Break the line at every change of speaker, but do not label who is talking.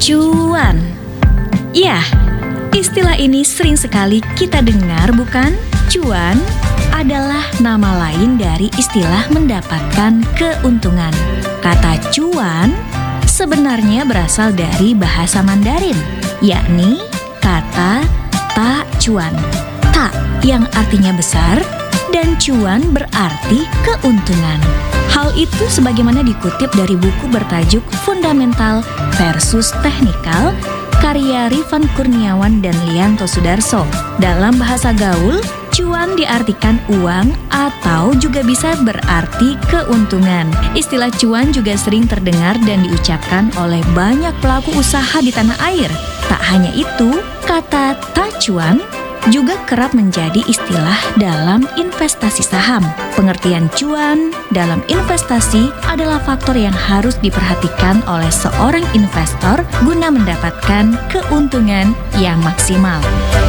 Cuan. Ya, istilah ini sering sekali kita dengar, bukan? Cuan adalah nama lain dari istilah mendapatkan keuntungan. Kata cuan sebenarnya berasal dari bahasa Mandarin, yakni kata ta cuan. Ta yang artinya besar dan cuan berarti keuntungan. Hal itu sebagaimana dikutip dari buku bertajuk Fundamental versus Technical karya Rifan Kurniawan dan Lianto Sudarso. Dalam bahasa gaul, cuan diartikan uang atau juga bisa berarti keuntungan. Istilah cuan juga sering terdengar dan diucapkan oleh banyak pelaku usaha di tanah air. Tak hanya itu, kata tacuan juga kerap menjadi istilah dalam investasi saham. Pengertian cuan dalam investasi adalah faktor yang harus diperhatikan oleh seorang investor guna mendapatkan keuntungan yang maksimal.